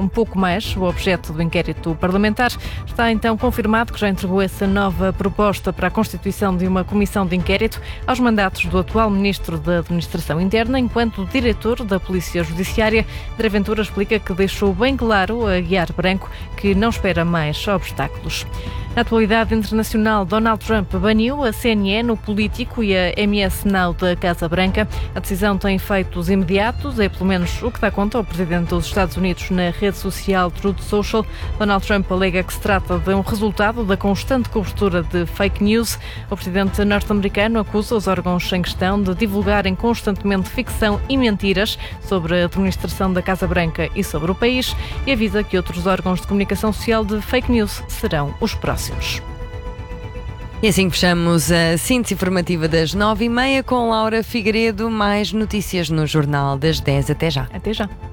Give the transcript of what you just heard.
um pouco mais o objeto do inquérito parlamentar. Está então confirmado que já entregou essa nova proposta para a constituição de uma comissão de inquérito aos mandatos do atual Ministro da Administração Interna, enquanto diretor da Polícia Judiciária. André Ventura explica que deixou bem claro a Guiar Branco que não espera mais obstáculos. Na atualidade internacional, Donald Trump baniu a CNN, o Político e a MS Now da Casa Branca. A decisão tem efeitos imediatos, é pelo menos o que dá conta ao presidente dos Estados Unidos na rede social Truth Social. Donald Trump alega que se trata de um resultado da constante cobertura de fake news. O presidente norte-americano acusa os órgãos em questão de divulgarem constantemente ficção e mentiras sobre a administração da Casa Branca e sobre o país e avisa que outros órgãos de comunicação social de fake news serão os próximos. E assim fechamos a síntese informativa das 9h30 com Laura Figueiredo. Mais notícias no Jornal das 10. Até já. Até já.